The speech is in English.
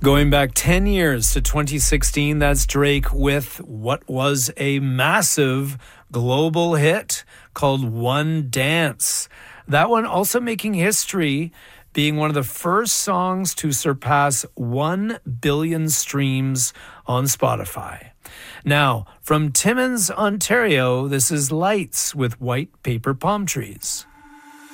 Going back 10 years to 2016, that's Drake with what was a massive global hit called One Dance. That one also making history, being one of the first songs to surpass 1 billion streams on Spotify. Now, from Timmins, Ontario, this is Lights with White Paper Palm Trees.